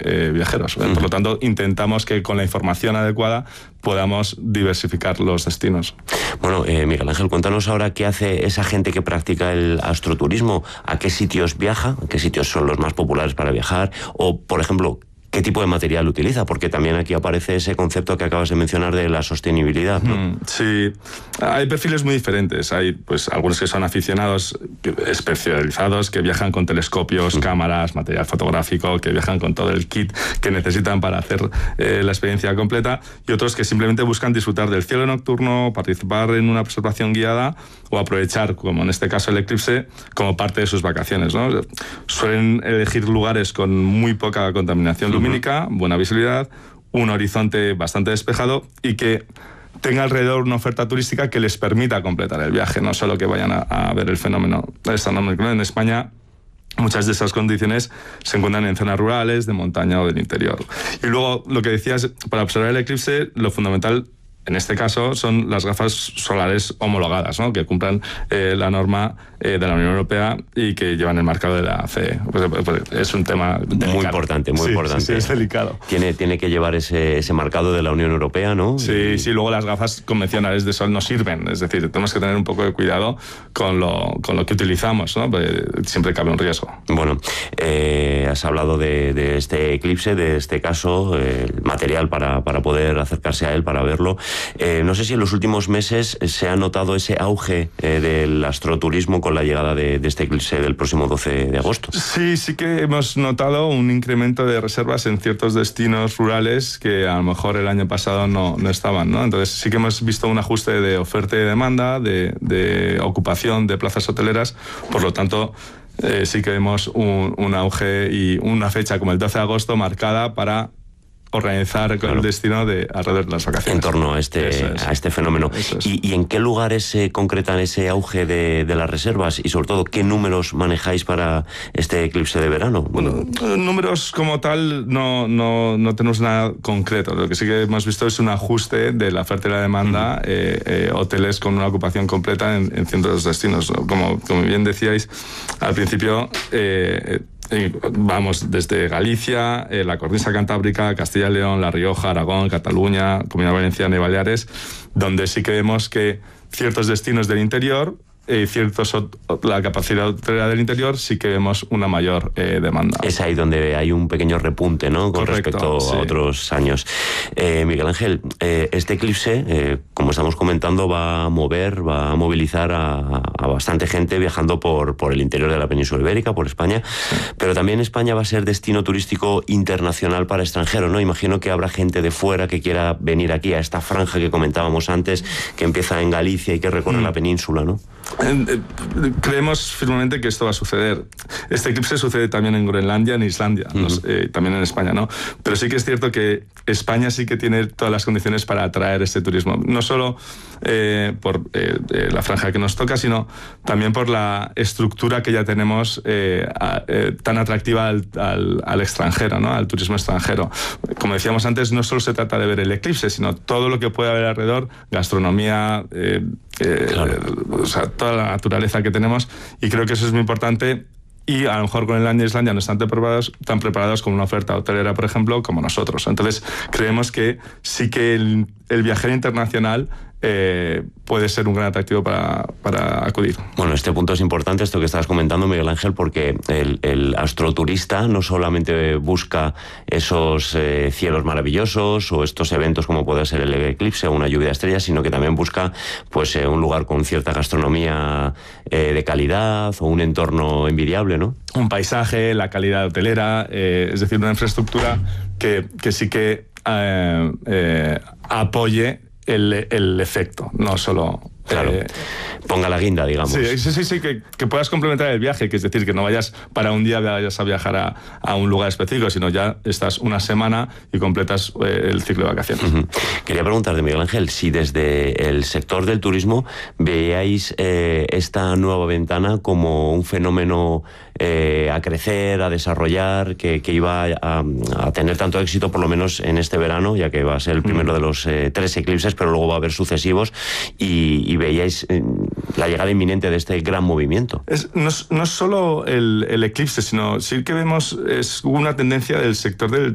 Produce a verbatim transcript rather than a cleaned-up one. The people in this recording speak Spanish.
eh, viajeros. Uh-huh. Por lo tanto, intentamos que con la información adecuada podamos diversificar los destinos. Bueno, eh, Miguel Ángel, cuéntanos ahora qué hace esa gente que practica el astroturismo, a qué sitios viaja, a qué sitios son los más populares para viajar, o, por ejemplo, ¿qué tipo de material utiliza? Porque también aquí aparece ese concepto que acabas de mencionar de la sostenibilidad, ¿no? Mm, sí, hay perfiles muy diferentes. Hay pues algunos que son aficionados especializados, que viajan con telescopios, mm. cámaras, material fotográfico, que viajan con todo el kit que necesitan para hacer eh, la experiencia completa, y otros que simplemente buscan disfrutar del cielo nocturno, participar en una observación guiada o aprovechar, como en este caso el eclipse, como parte de sus vacaciones, ¿no? Suelen elegir lugares con muy poca contaminación lumínica, buena visibilidad, un horizonte bastante despejado y que tenga alrededor una oferta turística que les permita completar el viaje, no solo que vayan a, a ver el fenómeno astronómico. En España, muchas de esas condiciones se encuentran en zonas rurales, de montaña o del interior. Y luego, lo que decías, para observar el eclipse, lo fundamental en este caso son las gafas solares homologadas, ¿no? Que cumplan eh, la norma eh, de la Unión Europea y que llevan el marcado de la C E. Pues, pues, es un tema delicado. Muy importante, muy sí, importante. Sí, sí, es delicado. Tiene, tiene que llevar ese, ese marcado de la Unión Europea, ¿no? Sí, y... sí, luego las gafas convencionales de sol no sirven. Es decir, tenemos que tener un poco de cuidado con lo, con lo que utilizamos, ¿no? Porque siempre cabe un riesgo. Bueno, eh, has hablado de, de este eclipse, de este caso, eh, el material para, para poder acercarse a él, para verlo. Eh, no sé si en los últimos meses se ha notado ese auge eh, del astroturismo con la llegada de, de este eclipse del próximo doce de agosto. Sí, sí que hemos notado un incremento de reservas en ciertos destinos rurales que a lo mejor el año pasado no, no estaban, ¿no? Entonces sí que hemos visto un ajuste de oferta y demanda, de, de ocupación de plazas hoteleras, por lo tanto... Eh, sí que vemos un, un auge y una fecha como el doce de agosto marcada para organizar claro. el destino de alrededor de las vacaciones. En torno a este, es. a este fenómeno. Es. ¿Y, ¿Y en qué lugares se concretan ese auge de, de las reservas? Y sobre todo, ¿qué números manejáis para este eclipse de verano? Bueno, números como tal no, no, no tenemos nada concreto. Lo que sí que hemos visto es un ajuste de la oferta y la demanda, uh-huh. eh, eh, hoteles con una ocupación completa en, en cientos de destinos. Como, como bien decíais al principio, eh, Eh, vamos desde Galicia, eh, la cornisa cantábrica, Castilla y León, La Rioja, Aragón, Cataluña, Comunidad Valenciana y Baleares, donde sí que vemos que ciertos destinos del interior, eh, ciertos la capacidad hotelera del interior, sí que vemos una mayor eh, demanda. Es ahí donde hay un pequeño repunte, ¿no? Con Correcto, respecto sí. a otros años. Eh, Miguel Ángel, eh, este eclipse, eh, como estamos comentando, va a mover, va a movilizar a, a bastante gente viajando por, por el interior de la península ibérica, por España, sí. pero también España va a ser destino turístico internacional para extranjeros, ¿no? Imagino que habrá gente de fuera que quiera venir aquí a esta franja que comentábamos antes, que empieza en Galicia y que recorre mm. la península, ¿no? Creemos firmemente que esto va a suceder. Este eclipse sucede también en Groenlandia, en Islandia, uh-huh. los, eh, también en España, ¿no? Pero sí que es cierto que España sí que tiene todas las condiciones para atraer este turismo. No solo eh, por eh, eh, la franja que nos toca, sino también por la estructura que ya tenemos eh, a, eh, tan atractiva al, al, al extranjero, ¿no? Al turismo extranjero. Como decíamos antes, no solo se trata de ver el eclipse, sino todo lo que puede haber alrededor, gastronomía, eh, eh, claro. eh, o sea, toda la naturaleza que tenemos, y creo que eso es muy importante. Y a lo mejor Groenlandia e Islandia no están preparados, tan preparados con una oferta hotelera, por ejemplo, como nosotros. Entonces, creemos que sí que el, el viajero internacional eh, puede ser un gran atractivo para, para acudir. Bueno, este punto es importante, esto que estabas comentando, Miguel Ángel, porque el, el astroturista no solamente busca esos eh, cielos maravillosos o estos eventos como puede ser el eclipse o una lluvia de estrellas, sino que también busca pues eh, un lugar con cierta gastronomía eh, de calidad o un entorno envidiable, ¿no? Un paisaje, la calidad hotelera, eh, es decir, una infraestructura que, que sí que eh, eh, apoye el, el efecto, no solo... Claro, eh, ponga la guinda, digamos. Sí, sí, sí, sí que, que puedas complementar el viaje, que es decir, que no vayas para un día vayas a viajar a, a un lugar específico, sino ya estás una semana y completas eh, el ciclo de vacaciones. Uh-huh. Quería preguntarte, Miguel Ángel, si desde el sector del turismo veíais eh, esta nueva ventana como un fenómeno eh, a crecer, a desarrollar, que, que iba a, a tener tanto éxito, por lo menos en este verano, ya que va a ser el primero uh-huh. de los eh, tres eclipses, pero luego va a haber sucesivos, y, y veíais eh, la llegada inminente de este gran movimiento. Es, no, no es solo el, el eclipse, sino sí que vemos es una tendencia del sector del